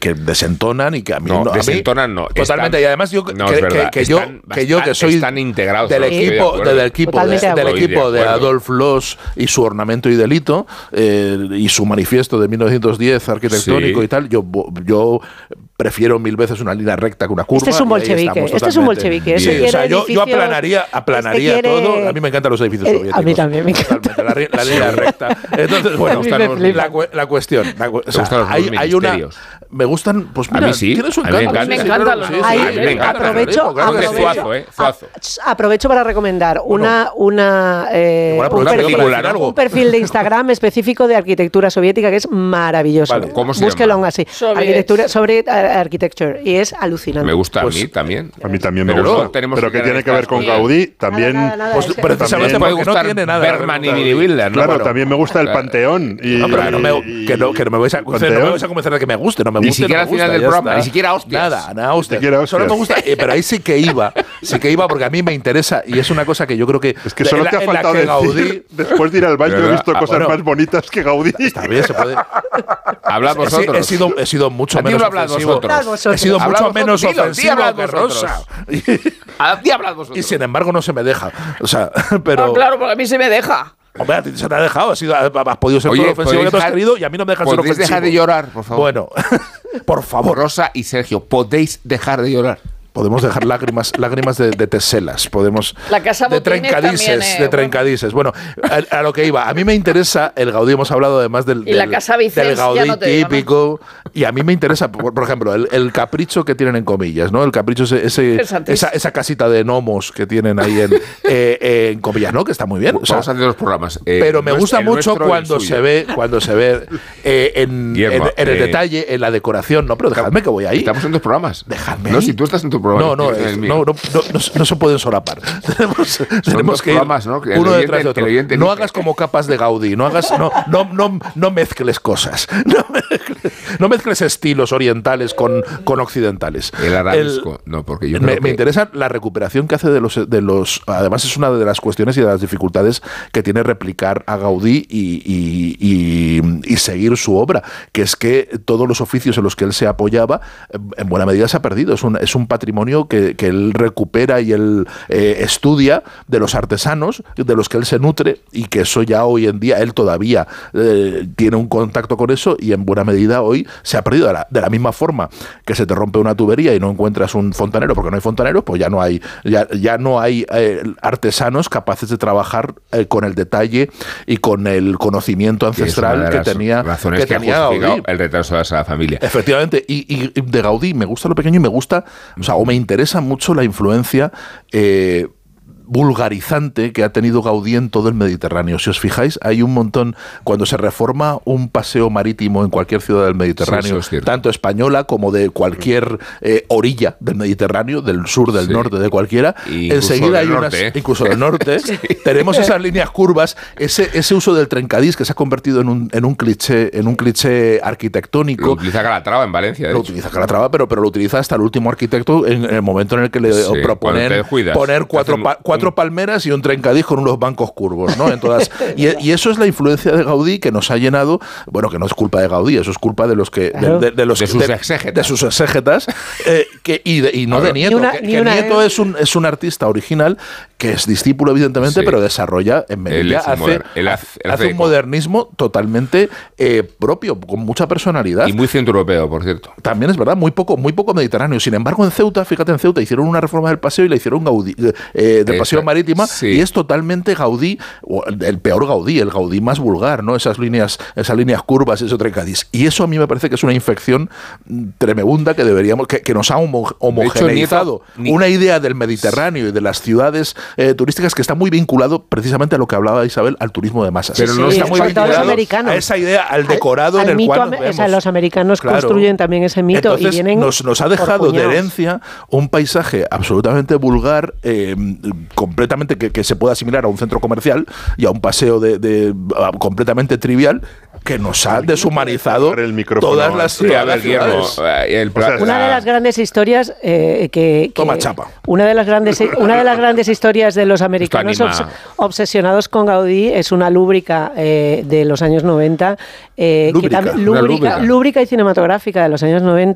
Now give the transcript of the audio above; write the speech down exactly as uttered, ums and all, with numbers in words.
que desentonan y que a mí no, no. Desentonan a mí, no. Totalmente. Están, y además yo no, que, verdad, que, que, yo, están, que yo que soy están integrados, del equipo, de del equipo, de, de del equipo de, de Adolf Loos y su ornamento y delito eh, y su manifiesto de mil novecientos diez arquitectónico sí. y tal, yo, yo prefiero mil veces una línea recta que una curva. Este es un bolchevique. Este es un bolchevique. Sí, o sea, yo, yo aplanaría, aplanaría este quiere... todo. A mí me encantan los edificios eh, soviéticos. A mí también me encanta. La, la línea recta. Entonces, bueno, la, la cuestión. La, o sea, hay, hay una. Me gustan, pues mira, a mí sí. tiene su encanto. A mí me encantan los Aprovecho, aprovecho, eh, aprovecho para recomendar una, una, eh, bueno, un, perfil, algo. un perfil de Instagram específico de arquitectura soviética que es maravilloso. Vale, ¿cómo se Búsquelo llama? así. Arquitectura sobre architecture y es alucinante. Me gusta pues, a mí también. A mí también me pero gusta. No tenemos pero que tiene que ver con Gaudí también. Nada, nada, pues precisamente porque no tiene nada. Berman y Bilder, Claro, bueno, también me gusta el Panteón. Y, no, pero no me, que, no, que no me vais a convencer de que me guste. No me ni guste, siquiera al final del programa, ni siquiera hostias. Nada, nada, hostias. Solo me gusta, eh, pero ahí sí que iba, sí que iba porque a mí me interesa y es una cosa que yo creo que... Es que solo la, te ha faltado decir, Gaudí, después de ir al baño he visto cosas ah, bueno, más bonitas que Gaudí. Está bien, se puede... Hablad vosotros. He, he, sido, he sido mucho menos ofensivo. He sido mucho menos ofensivo que Rosa. Hablad vosotros. Y sin embargo no se me deja. O sea, pero... Ah, claro, porque a mí se me deja. Hombre, a ti se te ha dejado, has, sido, has podido ser Oye, todo ofensivo que tú has querido y a mí no me dejas ser ofensivo. ¿Podéis dejar de llorar, por favor? Bueno, por favor. Rosa y Sergio, ¿podéis dejar de llorar? Podemos dejar lágrimas, lágrimas de, de teselas, podemos la casa de trencadices, también, eh, de trencadices. Bueno, a, a lo que iba, a mí me interesa el Gaudí, hemos hablado además del, y del, la casa Vicens, del Gaudí no típico, digo, ¿no? Y a mí me interesa, por, por ejemplo, el, el capricho que tienen en comillas, ¿no? El capricho ese, ese esa, esa casita de gnomos que tienen ahí en, eh, en comillas, ¿no? Que está muy bien. Vamos o sea, a hacer los programas. Eh, pero me gusta mucho cuando se ve, cuando se ve eh, en, Guillermo, en, en el eh, detalle, en la decoración. No, pero dejadme que voy ahí. Estamos en tus programas. Dejadme. No, si tú estás en tu programa. No, no, es, no, no, no, no, no se pueden solapar. tenemos tenemos que ir ¿no? que uno oyente, detrás de otro. No hagas como capas de Gaudí, no hagas, no, no, no, no mezcles cosas, no mezcles, no mezcles estilos orientales con, con occidentales. El arabisco, el, no, porque yo me, que... me interesa la recuperación que hace de los, de los. Además es una de las cuestiones y de las dificultades que tiene replicar a Gaudí y, y, y, y seguir su obra, que es que todos los oficios en los que él se apoyaba, en buena medida se ha perdido. Es un, es un patrimonio que, que él recupera y él eh, estudia de los artesanos de los que él se nutre y que eso ya hoy en día él todavía eh, tiene un contacto con eso y en buena medida hoy se ha perdido de la, de la misma forma que se te rompe una tubería y no encuentras un fontanero porque no hay fontaneros, pues ya no hay ya, ya no hay eh, artesanos capaces de trabajar eh, con el detalle y con el conocimiento ancestral que tenía, razones que que tenía Gaudí. El retraso de esa familia. Efectivamente, y, y de Gaudí me gusta lo pequeño y me gusta, o sea, o me interesa mucho la influencia eh, vulgarizante que ha tenido Gaudí en todo el Mediterráneo. Si os fijáis, hay un montón, cuando se reforma un paseo marítimo en cualquier ciudad del Mediterráneo, sí, tanto española como de cualquier eh, orilla del Mediterráneo, del sur, del sí. norte, de cualquiera, y enseguida hay unas, norte, ¿eh? incluso del norte, sí. tenemos esas líneas curvas, ese, ese uso del trencadís que se ha convertido en un, en un cliché, en un cliché arquitectónico. Lo utiliza Calatrava en Valencia, de Lo hecho. utiliza Calatrava, pero, pero lo utiliza hasta el último arquitecto en, en el momento en el que le sí, proponen poner cuatro, pa, cuatro Cuatro palmeras y un trencadís con unos bancos curvos, ¿no? En todas, y, y eso es la influencia de Gaudí que nos ha llenado, bueno, que no es culpa de Gaudí, eso es culpa de los que de, de, de los de que, sus de, exégetas, de sus exégetas eh, que, y, de, y no claro. de Nieto, una, que, que Nieto es un, es un artista original que es discípulo evidentemente, sí. pero desarrolla en medida, hace, moder, él hace, él hace, hace un modernismo totalmente eh, propio, con mucha personalidad. Y muy centroeuropeo, por cierto. También es verdad, muy poco, muy poco mediterráneo. Sin embargo, en Ceuta, fíjate, en Ceuta hicieron una reforma del paseo y la hicieron Gaudí, eh, del paseo marítima sí. y es totalmente Gaudí, el peor Gaudí, el Gaudí más vulgar, ¿no? Esas líneas, esas líneas curvas, eso trencadís. Y eso a mí me parece que es una infección tremenda que deberíamos, que, que nos ha homo, homogeneizado hecho, Nieto, una idea del Mediterráneo y de las ciudades eh, turísticas que está muy vinculado precisamente a lo que hablaba Isabel, al turismo de masas. Pero sí, no sí, está muy vinculado a esa idea, al decorado al, al en el cual nos vemos. O sea, los americanos claro. construyen también ese mito. Entonces, y vienen nos, nos ha dejado de herencia un paisaje absolutamente vulgar, eh, completamente que, que se puede asimilar a un centro comercial y a un paseo de, de a, completamente trivial, que nos ha deshumanizado todas las ciudades. Una de las grandes historias eh, que, que toma chapa. Una de las grandes una de las grandes historias de los americanos obs obsesionados con Gaudí es una lúbrica eh, de los años noventa, eh, lúbrica, que también lúbrica, lúbrica y cinematográfica de los años noventa.